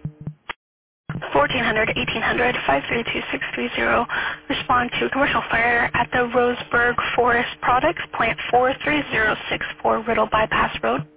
1400, 1800, 532-630. Respond to commercial fire at the Roseburg Forest Products, Plant 43064, Riddle Bypass Road.